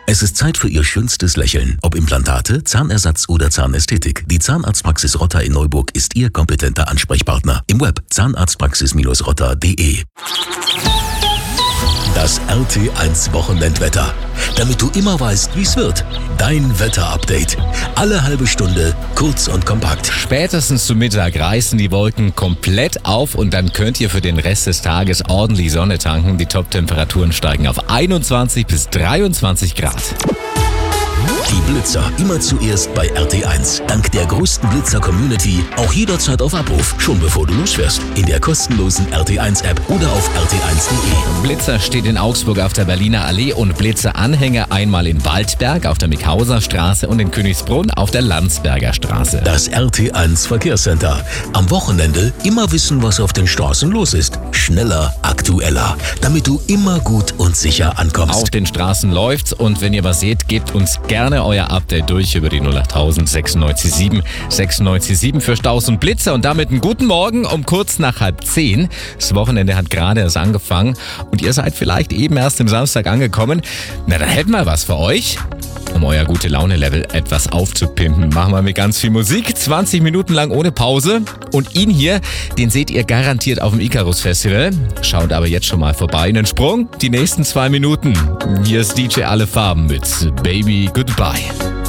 Es ist Zeit für Ihr schönstes Lächeln. Ob Implantate, Zahnersatz oder Zahnästhetik. Die Zahnarztpraxis Rotter in Neuburg ist Ihr kompetenter Ansprechpartner. Im Web zahnarztpraxis-rotter.de. Das RT1 Wochenendwetter. Damit du immer weißt, wie es wird. Dein Wetterupdate. Alle halbe Stunde, kurz und kompakt. Spätestens zu Mittag reißen die Wolken komplett auf und dann könnt ihr für den Rest des Tages ordentlich Sonne tanken. Die Top-Temperaturen steigen auf 21 bis 23 Grad. Die Blitzer immer zuerst bei RT1. Dank der größten Blitzer-Community auch jederzeit auf Abruf, schon bevor du losfährst. In der kostenlosen RT1-App oder auf rt1.de. Blitzer steht in Augsburg auf der Berliner Allee und Blitzer-Anhänger einmal in Waldberg auf der Mikhauser Straße und in Königsbrunn auf der Landsberger Straße. Das RT1 Verkehrscenter. Am Wochenende immer wissen, was auf den Straßen los ist. Schneller, aktueller, damit du immer gut und sicher ankommst. Auf den Straßen läuft's und wenn ihr was seht, gebt uns gerne euer Update durch über die 08000 967 967 für Staus und Blitzer und damit einen guten Morgen um kurz nach 9:30. Das Wochenende hat gerade erst angefangen und ihr seid vielleicht eben erst am Samstag angekommen. Na, dann hätten wir was für euch. Um euer Gute-Laune-Level etwas aufzupimpen, machen wir mit ganz viel Musik, 20 Minuten lang ohne Pause. Und ihn hier, den seht ihr garantiert auf dem Icarus Festival. Schaut aber jetzt schon mal vorbei. Einen Sprung, die nächsten 2 Minuten. Hier ist DJ Alle Farben mit Baby Goodbye.